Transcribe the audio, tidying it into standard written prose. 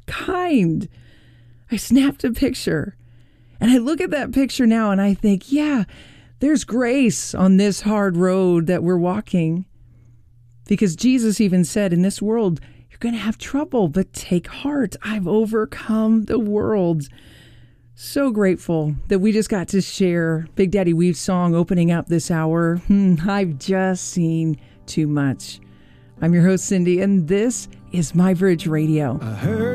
kind. I snapped a picture. And I look at that picture now and I think, yeah, there's grace on this hard road that we're walking. Because Jesus even said, in this world, you're going to have trouble, but take heart. I've overcome the world. So grateful that we just got to share Big Daddy Weave's song opening up this hour. I've just seen too much. I'm your host, Cindy, and this is My Bridge Radio. I heard